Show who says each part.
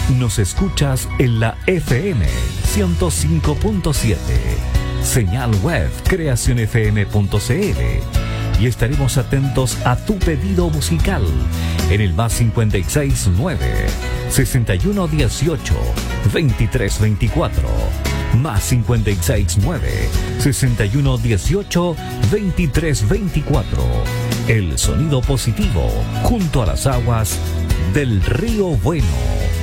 Speaker 1: Nos escuchas en la FM 105.7, señal web creacionfm.cl, y estaremos atentos a tu pedido musical en el +569 6118 2324, +569 6118 2324. El sonido positivo junto a las aguas del Río Bueno.